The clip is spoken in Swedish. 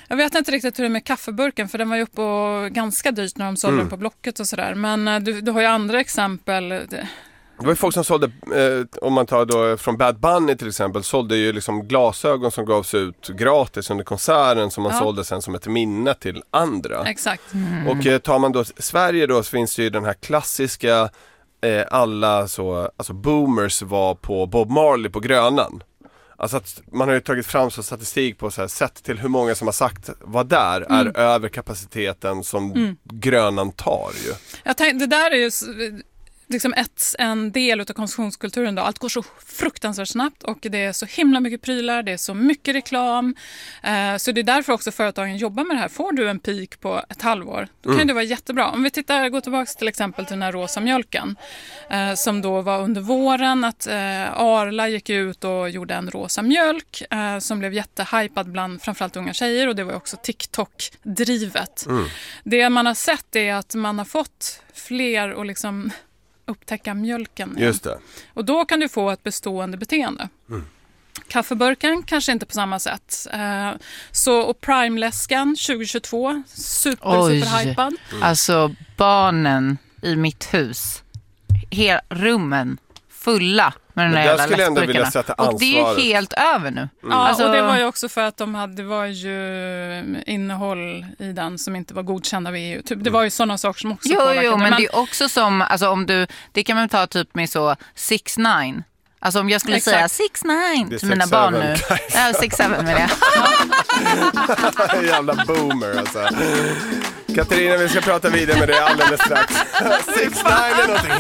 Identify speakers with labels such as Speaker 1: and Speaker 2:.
Speaker 1: Jag vet inte riktigt hur det är med kaffeburken, för den var ju uppe och ganska dyrt när de sålde den på Blocket och sådär. Men du har ju andra exempel.
Speaker 2: Det var ju folk som sålde, om man tar då från Bad Bunny till exempel, sålde ju liksom glasögon som gavs ut gratis under konserten som man sålde sen som ett minne till andra.
Speaker 1: Exakt.
Speaker 2: Och tar man då Sverige då, så finns det ju den här klassiska alla så, alltså boomers var på Bob Marley på Grönan. Alltså att man har ju tagit fram så statistik på så här, sett till hur många som har sagt vad där är över kapaciteten som Grönan tar ju.
Speaker 1: Jag tänkte, det där är ju liksom en del av konsumtionskulturen då. Allt går så fruktansvärt snabbt och det är så himla mycket prylar, det är så mycket reklam. Så det är därför också företagen jobbar med det här. Får du en peak på ett halvår, då kan det vara jättebra. Om vi går tillbaka till exempel till den här rosa mjölken som då var under våren att Arla gick ut och gjorde en rosa mjölk som blev jättehypad bland framförallt unga tjejer, och det var också TikTok-drivet. Det man har sett är att man har fått fler och liksom upptäcka mjölken.
Speaker 2: Just det.
Speaker 1: Och då kan du få ett bestående beteende. Kaffeburken kanske inte på samma sätt. Och Prime-läskan 2022, superhypad.
Speaker 3: Alltså barnen i mitt hus, rummen fulla med den här jävla
Speaker 2: skulle jag ändå vilja sätta ansvaret.
Speaker 3: Och det är helt över nu.
Speaker 1: Ja, och det var ju också för att det var ju innehåll i den som inte var godkända av EU. Typ, det var ju sådana saker som också påverkade.
Speaker 3: Jo, men det är också som, alltså om det kan man ta typ med så 6ix9ine. Alltså om jag skulle säga 6ix9ine till mina barn nu. Ja, 6-7 med det.
Speaker 2: Jävla boomer alltså. Katarina, vi ska prata vidare med dig alldeles strax. 6ix9ine är någonting